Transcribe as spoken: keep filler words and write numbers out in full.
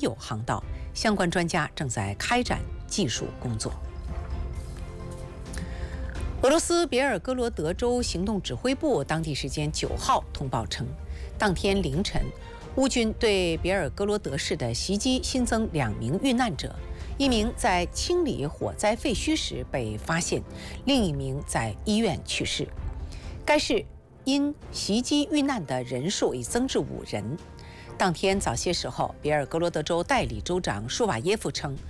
有航道，相关专家正在开展技术工作。俄罗斯别尔哥罗德州行动指挥部当地时间九号通报称，当天凌晨，乌军对别尔哥罗德市的袭击新增两名遇难者，一名在清理火灾废墟时被发现，另一名在医院去世。该市因袭击遇难的人数已增至五人。当天早些时候，别尔哥罗德州代理州长舒瓦耶夫称，